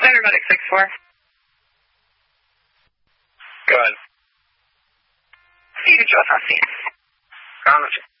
Center medic 6-4. Go ahead. See you, Joe. I'll see you.